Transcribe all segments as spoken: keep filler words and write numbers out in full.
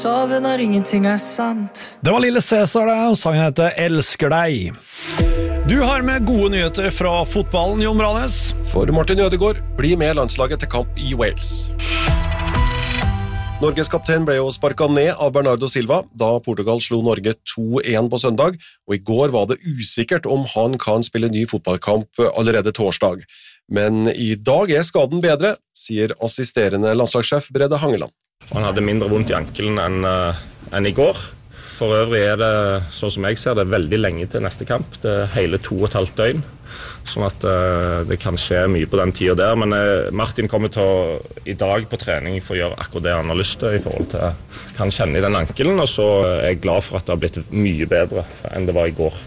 Sove når ingenting er sant. Det var Lille Cæsar det, og sangen heter Elsker deg. Du har med gode nyheter fra fotballen, Jon Branes. For Martin Ødegaard blir med landslaget til kamp i Wales. Norges kaptein ble jo sparket ned av Bernardo Silva da Portugal slo Norge to en på søndag, og i går var det usikkert om han kan spille ny fotballkamp allerede torsdag. Men i dag er skaden bedre, sier assisterende landslagssjef Brede Hangeland. Han hadde mindre vondt i ankelen enn, uh, enn i går. For øvrig er det, sånn som jeg ser det, veldig lenge til neste kamp. Det er hele to og et halvt døgn. Sånn at uh, det kan skje mye på den tiden der. Men uh, Martin kommer til å, i dag på trening for å gjøre akkurat det han har lyst til i forhold til kan kjenne i den ankelen. Og så er jeg glad for at det har blitt mye bedre enn det var i går.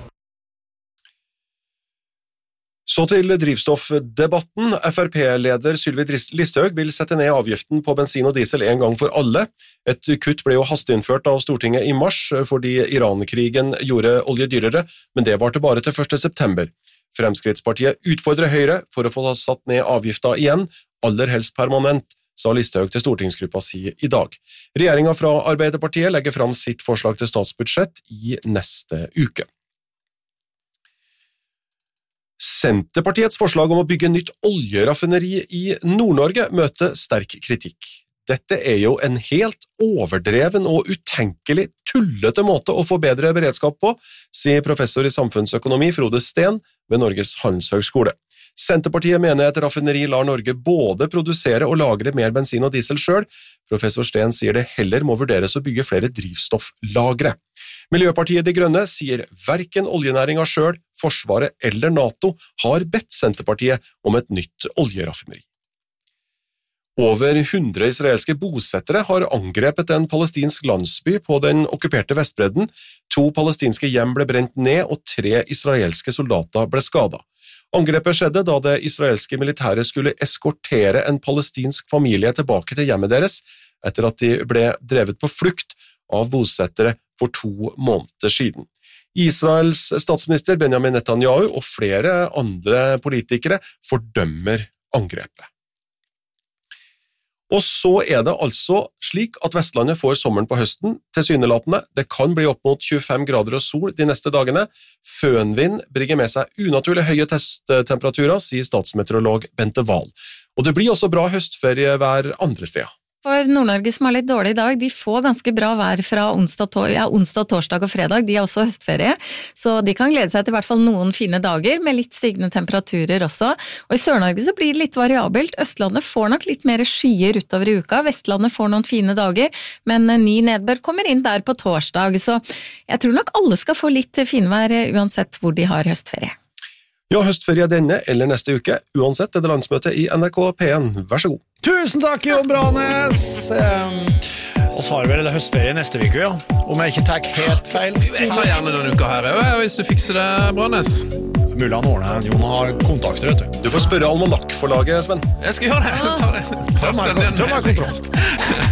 Så til drivstoffdebatten. F R P-leder Sylvi Listhaug vil sette ned avgiften på bensin og diesel en gang for alle. Et kutt ble jo hasteinnført av Stortinget i mars fordi Iran-krigen gjorde olje dyrere, men det varte bare til første september. Fremskrittspartiet utfordrer Høyre for å få satt ned avgifta igjen, aller helst permanent, sa Listhaug til stortingsgruppa si i dag. Regjeringen fra Arbeiderpartiet legger fram sitt forslag til statsbudsjett i neste uke. Senterpartiets forslag om å bygge nytt oljeraffineri i Nord-Norge møter sterk kritikk. Dette er jo en helt overdreven og utenkelig tullete måte å få bedre beredskap på, sier professor i samfunnsøkonomi Frode Steen ved Norges handelshøgskole. Senterpartiet mener et raffineri lar Norge både produsere og lagre mer bensin og diesel selv. Professor Steen sier det heller må vurderes å bygge flere drivstofflagre. Miljøpartiet De Grønne sier hverken oljenæringen selv, Forsvaret eller NATO har bedt Senterpartiet om et nytt oljeraffineri. Over hundre israelske bosettere har angrepet en palestinsk landsby på den okkuperte Vestbredden. To palestinske hjem ble brent ned, og tre israelske soldater ble skadet. Angrepet skjedde da det israelske militæret skulle eskortere en palestinsk familie tilbake til hjemmet deres, etter at de ble drevet på flukt av bosettere for to måneder siden. Israels statsminister Benjamin Netanyahu og flere andre politikere fordømmer angrepet. Og så er det altså slik at Vestlandet får sommeren på høsten tilsynelatende. Det kan bli opp mot tjuefem grader og sol de neste dagene. Fønvind bringer med seg unaturlig høye temperaturer, sier statsmeteorolog Bente Wahl. Og det blir også bra høstferie hver andre sted. For Nord-Norge som har litt dårlig i dag, de får ganske bra vær fra onsdag, ja, onsdag, torsdag og fredag. De har også høstferie, så de kan glede seg til i hvert fall noen fine dager med litt stigende temperaturer også. Og i Sør-Norge så blir det litt variabelt. Østlandet får nok litt mer skyer utover i uka. Vestlandet får noen fine dager, men ny nedbør kommer inn der på torsdag. Så jeg tror nok alle skal få litt finvær uansett hvor de har høstferie. Ja, høstferie denne eller neste uke. Uansett er det landsmøte i N R K P en. Vær så god. Tusen takk, Jon Branes! Um, og så har vi vel høstferie neste uke, ja. Om jeg ikke tar helt feil. Jeg tar gjerne noen uker her, hvis du fikser det, Branes. Mulig han ordner, Jon har kontakter, vet du. Du får spørre Almanac-forlaget, Sven. Jeg skal gjøre det. Ta det. Ta Ta meg kontroll.